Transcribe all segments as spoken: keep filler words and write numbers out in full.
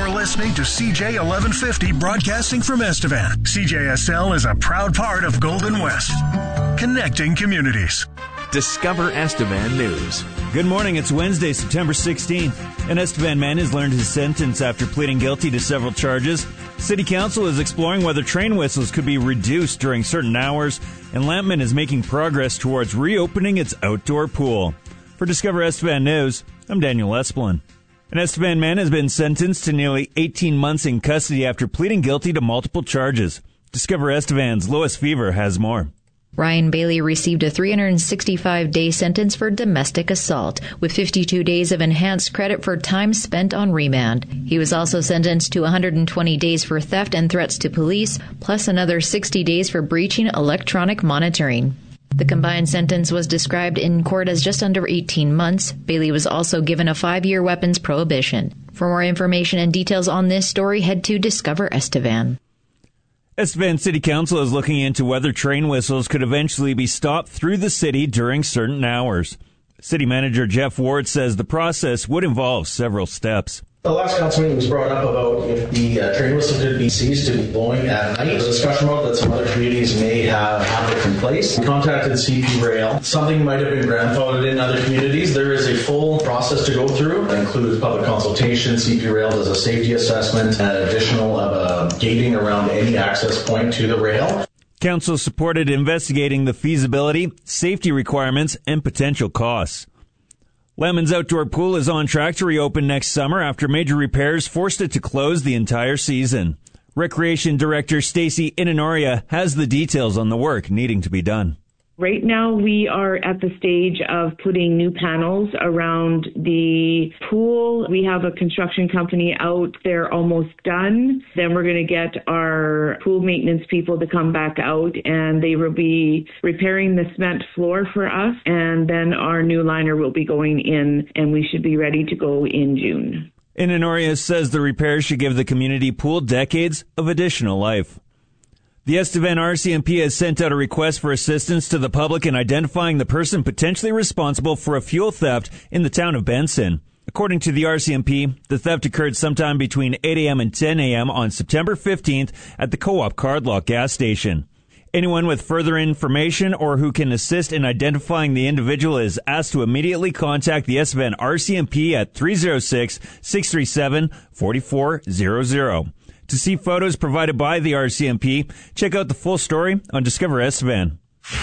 You're listening to C J eleven fifty, broadcasting from Estevan. C J S L is a proud part of Golden West, connecting communities. Discover Estevan News. Good morning. It's Wednesday, September sixteenth. An Estevan man has learned his sentence after pleading guilty to several charges. City Council is exploring whether train whistles could be reduced during certain hours, and Lampman is making progress towards reopening its outdoor pool. For Discover Estevan News, I'm Daniel Esplin. An Estevan man has been sentenced to nearly eighteen months in custody after pleading guilty to multiple charges. Discover Estevan's Lois Fever has more. Ryan Bailey received a three hundred sixty-five day sentence for domestic assault, with fifty-two days of enhanced credit for time spent on remand. He was also sentenced to one hundred twenty days for theft and threats to police, plus another sixty days for breaching electronic monitoring. The combined sentence was described in court as just under eighteen months. Bailey was also given a five-year weapons prohibition. For more information and details on this story, head to Discover Estevan. Estevan City Council is looking into whether train whistles could eventually be stopped through the city during certain hours. City Manager Jeff Ward says the process would involve several steps. The last council meeting was brought up about if the uh, train whistle could be ceased to be blowing at night. There's a discussion about that some other communities may have have it in place. We contacted C P Rail. Something might have been grandfathered in other communities. There is a full process to go through. That includes public consultation. C P Rail does a safety assessment and additional of uh, gating around any access point to the rail. Council supported investigating the feasibility, safety requirements, and potential costs. Lampman's outdoor pool is on track to reopen next summer after major repairs forced it to close the entire season. Recreation Director Stacy Inanoria has the details on the work needing to be done. Right now, we are at the stage of putting new panels around the pool. We have a construction company out there almost done. Then we're going to get our pool maintenance people to come back out, and they will be repairing the cement floor for us. And then our new liner will be going in, and we should be ready to go in June. Inanoria says the repairs should give the community pool decades of additional life. The Estevan R C M P has sent out a request for assistance to the public in identifying the person potentially responsible for a fuel theft in the town of Benson. According to the R C M P, the theft occurred sometime between eight a.m. and ten a.m. on September fifteenth at the Co-op Cardlock gas station. Anyone with further information or who can assist in identifying the individual is asked to immediately contact the Estevan R C M P at three oh six, six three seven, four four zero zero. To see photos provided by the R C M P, check out the full story on Discover Estevan.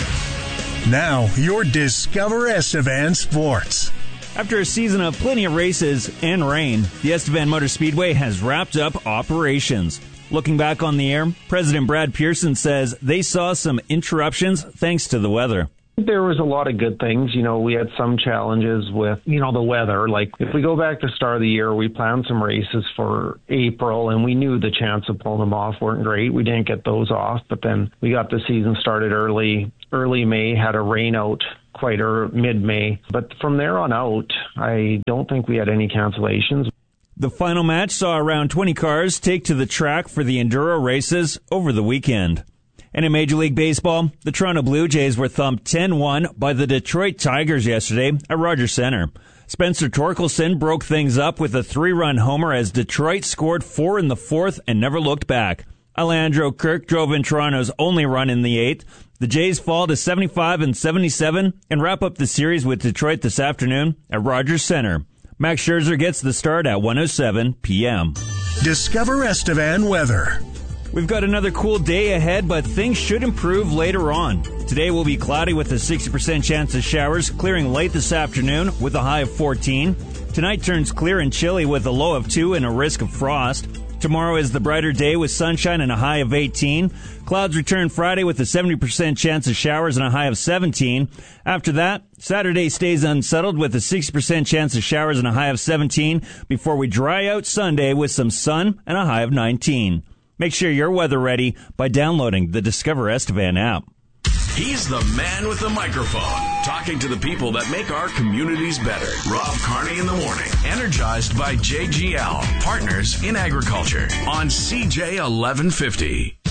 Now, your Discover Estevan Sports. After a season of plenty of races and rain, the Estevan Motor Speedway has wrapped up operations. Looking back on the air, President Brad Pearson says they saw some interruptions thanks to the weather. There was a lot of good things. You know, we had some challenges with, you know, the weather. Like, if we go back to the start of the year, we planned some races for April, and we knew the chance of pulling them off weren't great. We didn't get those off, but then we got the season started early, early May, had a rain out quite early, mid-May. But from there on out, I don't think we had any cancellations. The final match saw around twenty cars take to the track for the Enduro races over the weekend. And in Major League Baseball, the Toronto Blue Jays were thumped ten one by the Detroit Tigers yesterday at Rogers Center. Spencer Torkelson broke things up with a three-run homer as Detroit scored four in the fourth and never looked back. Alejandro Kirk drove in Toronto's only run in the eighth. The Jays fall to seventy-five and seventy-seven and wrap up the series with Detroit this afternoon at Rogers Center. Max Scherzer gets the start at one oh seven p.m. Discover Estevan weather. We've got another cool day ahead, but things should improve later on. Today will be cloudy with a sixty percent chance of showers, clearing late this afternoon with a high of fourteen. Tonight turns clear and chilly with a low of two and a risk of frost. Tomorrow is the brighter day with sunshine and a high of eighteen. Clouds return Friday with a seventy percent chance of showers and a high of seventeen. After that, Saturday stays unsettled with a sixty percent chance of showers and a high of seventeen before we dry out Sunday with some sun and a high of nineteen. Make sure you're weather ready by downloading the Discover Estevan app. He's the man with the microphone, talking to the people that make our communities better. Rob Carney in the morning, energized by J G L, Partners in Agriculture, on C J eleven fifty.